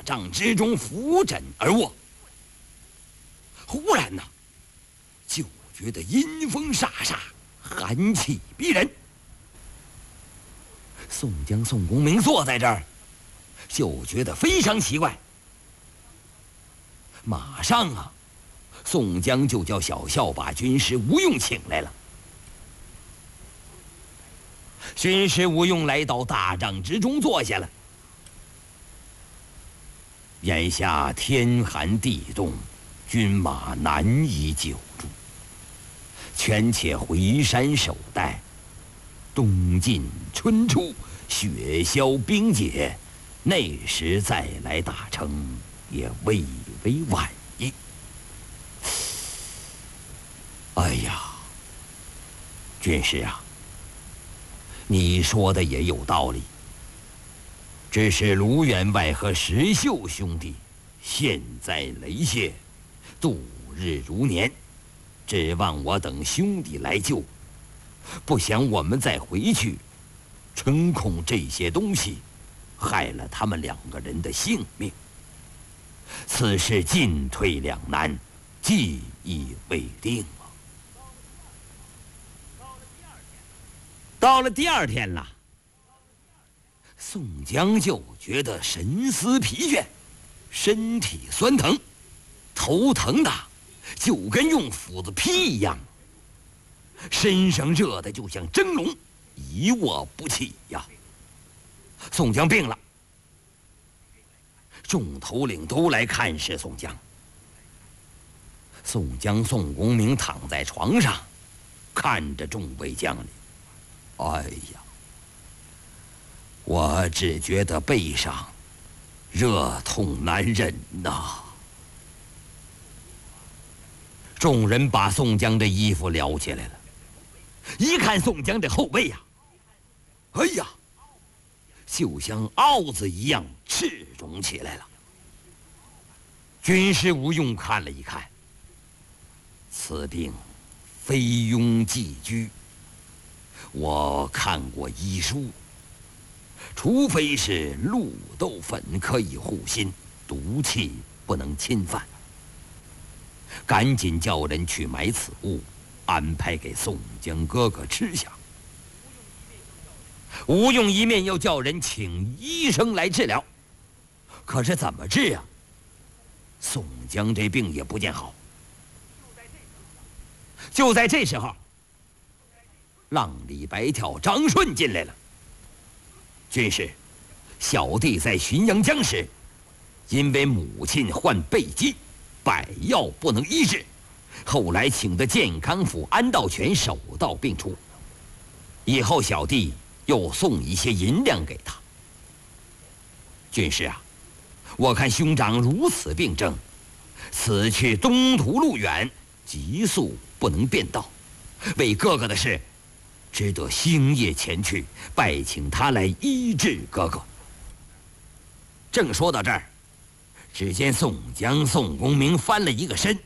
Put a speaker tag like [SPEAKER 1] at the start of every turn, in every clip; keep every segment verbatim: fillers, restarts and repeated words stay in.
[SPEAKER 1] 帐之中扶枕而卧。忽然呢，就觉得阴风飒飒，寒气逼人。宋江、宋公明坐在这儿，就觉得非常奇怪。马上啊，宋江就叫小校把军师吴用请来了。军师吴用来到大帐之中坐下了。眼下天寒地冻，军马难以久住，权且回山守待。冬尽春初，雪消冰解，那时再来打城，也未为晚矣。哎呀，军师啊，你说的也有道理。只是卢员外和石秀兄弟现在雷泄，度日如年，指望我等兄弟来救，不想我们再回去，成恐这些东西害了他们两个人的性命。此事进退两难，计已未定啊。到了第二天了，宋江就觉得神思疲倦，身体酸疼，头疼的就跟用斧子劈一样，身上热的就像蒸笼，一卧不起呀。宋江病了，众头领都来看视宋江。宋江、宋公明躺在床上，看着众位将领，哎呀，我只觉得背上热痛难忍呐。众人把宋江的衣服撩起来了，一看宋江的后背呀、啊，哎呀，就像凹子一样赤肿起来了。军师吴用看了一看，此病非庸寄居，我看过医书，除非是鹿豆粉可以护心，毒气不能侵犯。赶紧叫人去买此物，安排给宋江哥哥吃下。吴用一面要叫人请医生来治疗，可是怎么治啊？宋江这病也不见好。就在这时候，浪里白条张顺进来了。军师，小弟在浔阳江时，因为母亲患背疾，百药不能医治，后来请的健康府安道全手到病除。以后小弟又送一些银两给他。军师啊，我看兄长如此病症，此去东途路远，急速不能便到，为哥哥的事，只得星夜前去拜请他来医治哥哥。正说到这儿，只见宋江、宋公明翻了一个身。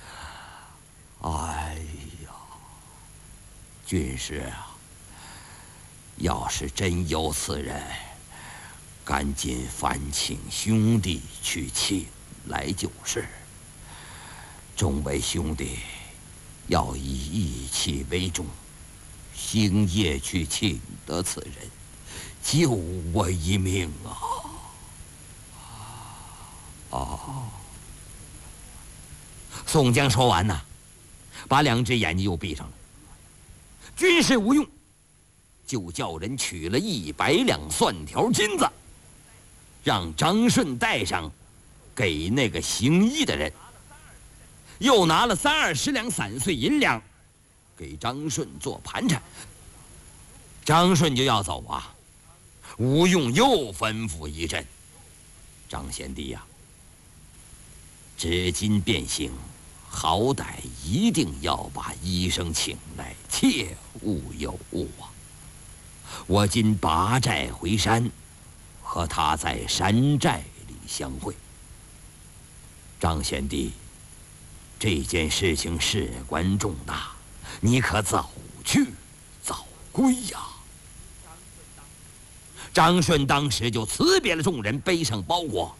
[SPEAKER 1] 哎呀，军师啊，要是真有此人，赶紧烦请兄弟去请来就是。众位兄弟要以义气为重，星夜去请得此人，救我一命啊！哦，宋江说完呢，把两只眼睛又闭上了。军师吴用就叫人取了一百两蒜条金子，让张顺带上，给那个行医的人。又拿了三二十两散碎银两，给张顺做盘缠。张顺就要走啊，吴用又吩咐一阵：“张贤弟呀、啊，至今变行，好歹一定要把医生请来，切勿有误啊！我今拔寨回山，和他在山寨里相会。张贤弟，这件事情事关重大，你可早去早归呀！”张顺当时就辞别了众人，背上包裹，